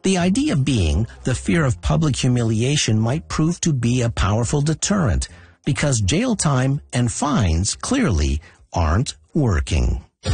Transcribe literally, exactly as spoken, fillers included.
The idea being the fear of public humiliation might prove to be a powerful deterrent because jail time and fines clearly aren't working.